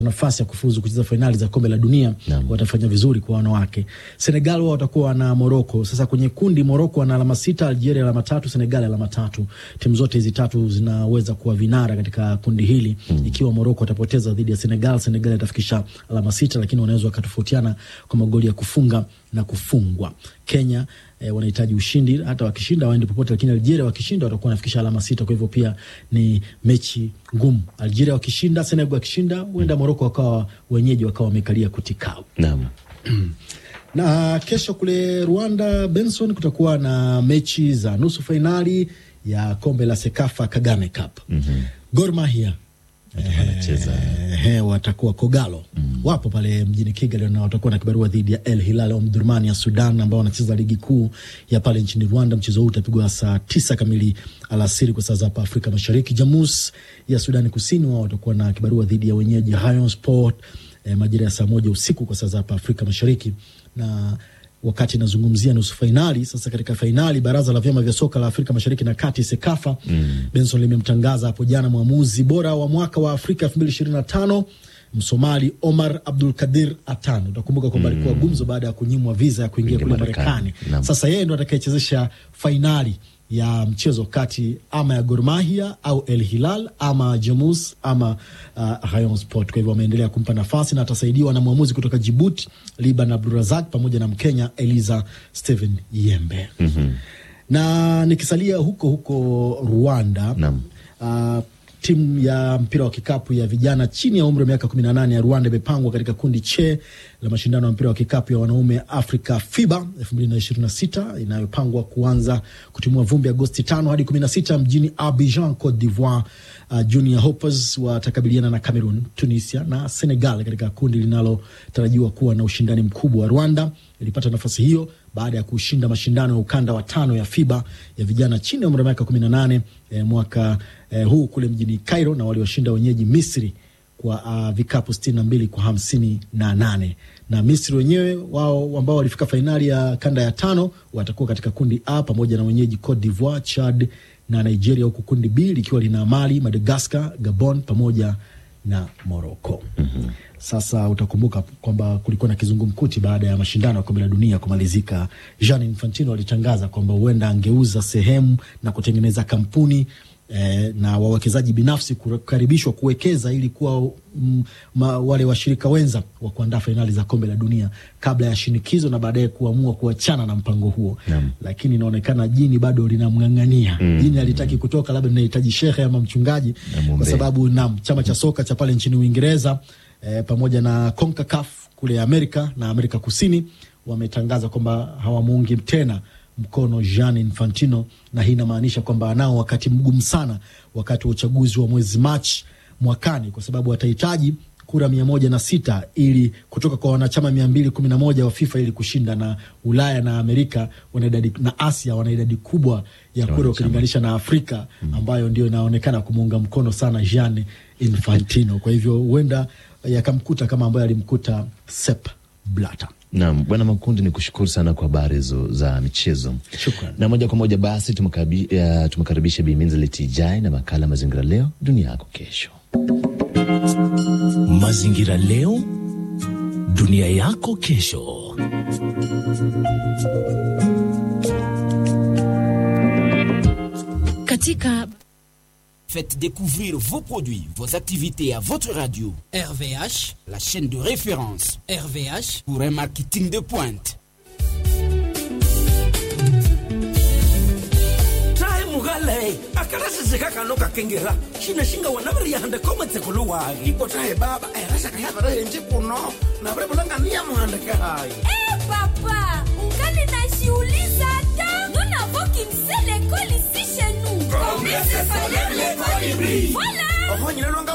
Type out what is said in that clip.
nafasi ya kufuzu kucheza finali za kombe la dunia, watafanya vizuri kwa wanawake. Senegal wao watakuwa na Morocco. Sasa kwenye kundi, Morocco wana alama 6, Algeria alama 3, Senegal alama 3. Timu zote hizi tatu zinaweza kuwa vinara katika kundi hili. Ikiwa Morocco atapoteza dhidi ya Senegal, Senegal itafikisha alama 6, lakini wanaweza wakatofautiana kwa magoli ya kufunga na kufungwa. Kenya wanahitaji ushindi, hata wakishinda waende popote, lakini Algeria wakishinda watakuwa wanafikisha alama 6. Kwa hivyo pia ni mechi ngumu. Algeria wakishinda, Senegal wakishinda, huenda Morocco wakawa wenyeji, wakawa wamekalia kutikao. Naam. Na kesho kule Rwanda, Benson, kutakuwa na mechi za nusu finali ya kombe la Sekafa Kagame Cup. Gor Mahia watakuwa Kogalo. Wapo pale mjini Kigali na watakuwa na kibarua dhidi ya El Hilal Omdurman ya Sudan, ambao wanacheza ligi kuu ya pale nchini Rwanda. Mchezo huu utapigwa saa 9 kamili alasiri kwa saa za hapa Afrika Mashariki. Jamus ya Sudani Kusini wao watakuwa na kibarua dhidi ya wenyeji Rayon Sport majira ya saa 1 usiku kwa saa za hapa Afrika Mashariki. Na wakati nazungumzia nusu finali, sasa katika finali, baraza la vyama vya soka la Afrika Mashariki na Kati Sekafa Benson limemtangaza hapo jana mwamuzi bora wa mwaka wa Afrika 2025 Msomali Omar Abdul Kadir Atan. Utakumbuka kwamba alikuwa gumzo baada ya kunyimwa visa ya kuingia kule Marekani. Sasa yeye ndo atakayechezesha finali ya mchezo kati ama ya Gor Mahia au El Hilal ama Jamus ama Rayon Sport. Kwa hivyo wameendelea kumpa nafasi na atasaidiwa na mwamuzi kutoka Djibouti Liban Abdurazak pamoja na Mkenya Eliza Steven Yembe. Na nikisalia huko Rwanda, timu ya mpira wa kikapu ya vijana chini ya umri wa miaka 18 ya Rwanda imepangwa katika kundi che la mashindano ya mpira wa kikapu ya wanaume Afrika FIBA 2026 inayopangwa kuanza kutimua vumbi Agosti 5 hadi 16 mjini Abidjan, Cote d'Ivoire. Junior Hoppers watakabiliana na Cameroon, Tunisia na Senegal katika kundi linalotarajiwa kuwa na ushindani mkubwa. Rwanda ilipata nafasi hiyo baada ya kushinda mashindano ya ukanda wa 5 ya FIBA ya vijana chini ya umri wa miaka 18 mwaka huu kule mjini Cairo, na waliwashinda wenyeji Misri kwa vikapu 62 kwa 58. Na Misri wenyewe wao ambao walifika fainali ya kanda ya 5 watakuwa katika kundi A pamoja na wenyeji Cote d'Ivoire, Chad na Nigeria, huku kundi B likiwa lina Mali, Madagascar, Gabon pamoja na Morocco. Sasa utakumbuka kwamba kulikuwa na kizungumkuti baada ya mashindano ya kombe la dunia kumalizika. Gianni Infantino alitangaza kwamba huenda angeuza sehemu na kutengeneza kampuni na wawekezaji binafsi kukaribishwa kuwekeza ili kuwa wale washirika wenza wa kuandaa finali za kombe la dunia kabla ya shinikizo na baadaye kuamua kuachana na mpango huo. Lakini inaonekana jini bado linamngangania. Jini alitaki kutoka, labda linahitaji shehe ama mchungaji, kwa sababu chama cha soka cha pale nchini Uingereza pamoja na CONCACAF kule Amerika na Amerika Kusini wametangaza kwamba hawamuungi tena mkono Gianni Infantino, na hii inamaanisha kwamba anao wakati mgumu sana wakati wa uchaguzi wa mwezi Machi mwakani, kwa sababu atahitaji kura 106 ili kutoka kwa wanachama 211 wa FIFA ili kushinda, na Ulaya na Amerika wana idadi, na Asia wana idadi kubwa ya kura ukilinganisha na Afrika ambayo ndio inaonekana kumuunga mkono sana Gianni Infantino. Kwa hivyo huenda yakamkuta kama ambayo alimkuta Sepp Blatter. Naam, Bwana Makundi, ni kushukuru sana kwa habari za michezo. Shukrani. Na moja kwa moja basi tumekaribisha Bi Minzileti Jai na makala Mazingira Leo Dunia Yako Kesho. Mazingira Leo Dunia Yako Kesho. Katika faites découvrir vos produits, vos activités à votre radio. RVH, la chaîne de référence. RVH, pour un marketing de pointe. Mugale akarasa zikaka no kakengera shina shinga wanabari handa koma tsekolo wagi ikotahe baba rasa kaya bara henje kuno na bre bulanga nia muhanda kai papa ungali nashiuliza hata nous n'avons qu'une seule école ici chez nous. Combien c'est l'école hybride? Voilà.